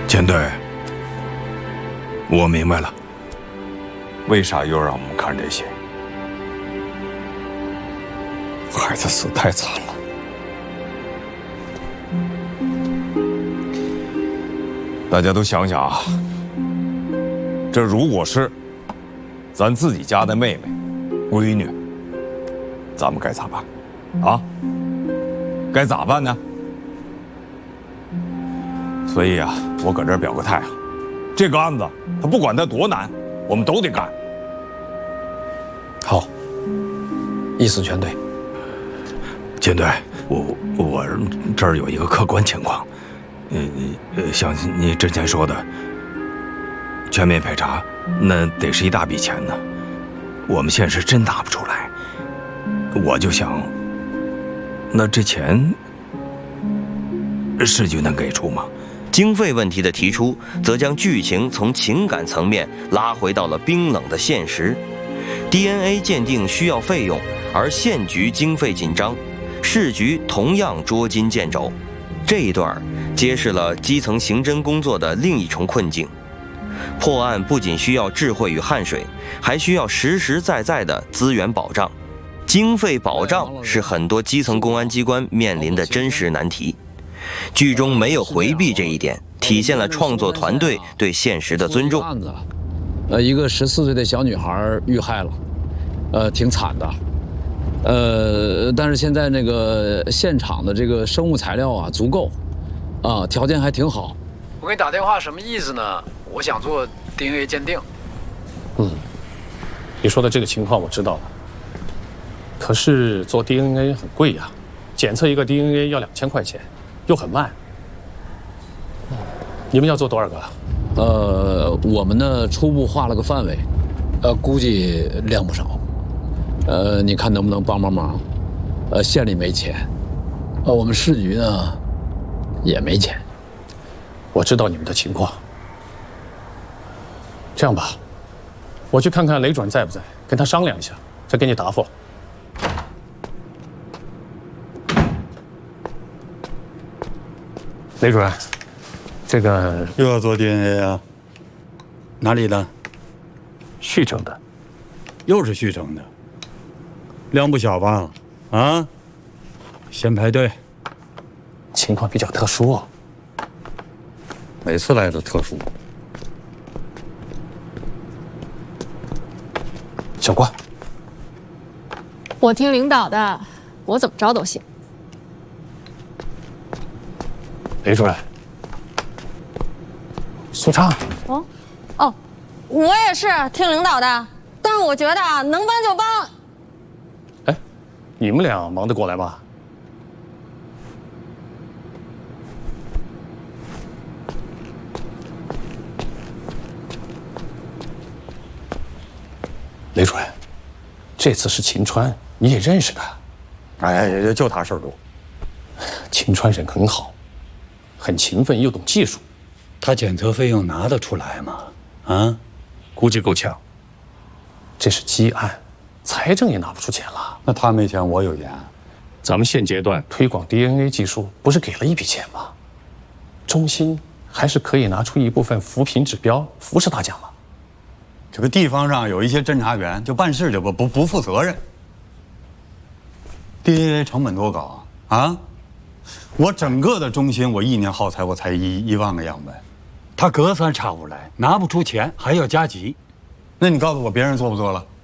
钱队，我明白了，为啥又让我们看这些？孩子死太惨了。大家都想想啊，这如果是咱自己家的妹妹、闺女，咱们该咋办？啊？该咋办呢？所以啊，我搁这儿表个态啊，这个案子，他不管它多难，我们都得干。 好，意思全对。 钱队，我这儿有一个客观情况，像你之前说的，全面排查，那得是一大笔钱呢，我们现实真拿不出来。我就想，那这钱市局能给出吗？ 经费问题的提出，则将剧情从情感层面拉回到了冰冷的现实。DNA 鉴定需要费用，而县局经费紧张，市局同样捉襟见肘。这一段揭示了基层刑侦工作的另一重困境。破案不仅需要智慧与汗水，还需要实实在在的资源保障。经费保障是很多基层公安机关面临的真实难题。剧中没有回避这一点，体现了创作团队对现实的尊重。 一个14岁的小女孩遇害了，挺惨的。但是现在那个现场的这个生物材料啊足够，条件还挺好。 我给你打电话什么意思呢？我想做 DNA 鉴定。 你说的这个情况我知道了。可是做 DNA 很贵呀，检测一个 DNA 要2000块钱，又很慢。你们要做多少个？ 我们呢初步画了个范围，估计量不少。你看能不能帮忙？县里没钱，我们市局呢也没钱。 我知道你们的情况。这样吧，我去看看雷主任在不在，跟他商量一下，再给你答复。雷主任，这个又要做 DNA 啊？哪里的？ 旭城的。 又是旭城的，量不小吧？啊？先排队。 情况比较特殊哦。 每次来都特殊。 小关， 我听领导的，我怎么着都行。 雷主任，苏畅。 哦，我也是听领导的，但是我觉得能帮就帮。 哎，你们俩忙得过来吗？雷主任，这次是秦川，你也认识他。 哎，就他事儿多。 秦川人很好，很勤奋又懂技术。 他检测费用拿得出来吗？啊，估计够呛。 这是积案，财政也拿不出钱了。 那他没钱，我有钱。 咱们现阶段推广 DNA 技术，不是给了一笔钱吗？中心还是可以拿出一部分扶贫指标，扶持大家嘛。 这个地方上有一些侦查员就办事就不负责任。DNA 成本多高啊？我整个的中心，我1年耗材我才1万个样本，他隔三差五来，拿不出钱还要加急，那你告诉我别人做不做了？